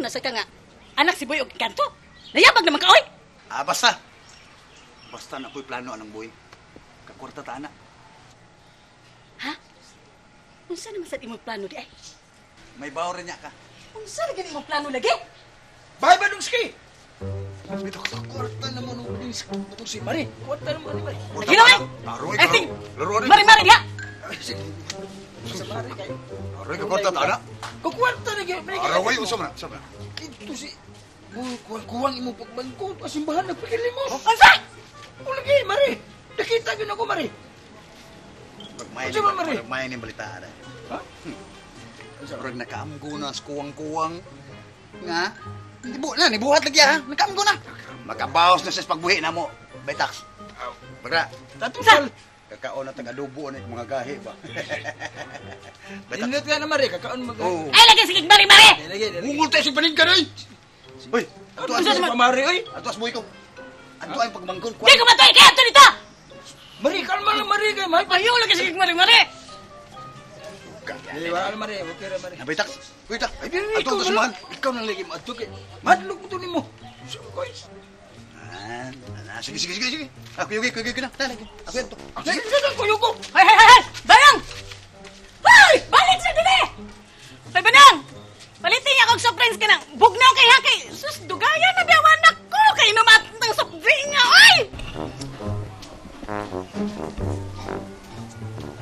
na sa ka nga. Anak si Boy og kanto. Nayabag naman ka, oy! Basta. Basta na ko'y plano anang Boy. Kakwarta ta, anak. Ha? Unsa naman sa imong plano di ay? May bawo rin niya ka. Unsa na gani imong plano lagi? Bahay ba nung ski? Dito ko kwarta naman nung si Mari. Kwarta naman ni Mari. Lagi na, oy! Aroy, Acting! laro rin. Mari diha! Ay, sige. Sa Mari kayo. Aroy, kakwarta ta, anak. Kukwarta na kayo. Aroy, usap na. Ito si... Kuwang imo pagbangko. Pasimbahan nagpakili mo. Unsa? O lagi, Mari. Nakita yun ako, Mari. Magmayan yung balita, anak. Ha? Rag nakaamgo na sa kuwang-kuwang. Nga? Nibuhat lagi ha. Nakaamgo na. Makabawas na sa pagbuhi na mo. Betax. Bagra. Tatusal. Kakaon na taga-adobo na mga gahi ba? Betax. Ingat ka na, Mari. Kakaon mag... Oo. Ay, lagi sige Mari! Lagi. Ungol tayo sa panig ka na eh. Uy. Ano sa Mari, oy? Ato as buhay ko. Ato ay pagbangkon. Di ko matoy kaya ito dito! Mari, kalma lang, Mari. Kay Mari. Ayaw lagi sige Mari! Di ba, Mari? Okay ra, Mari. Betax. Uy, tak. Ay, pero Ato ikaw to na sumahan. lang. Ikaw na lagi maadto kay. Madlok mo to nimo. Koy. Sige. Ako yugi na. Lagi. Ako yan to. Sige, kuyo ko. Hay! Barang! Hoy! Balik sa dili! Hoy, Banang! Palitin niya kong soft drinks ka ng bugnaw kay Hakay! Sus,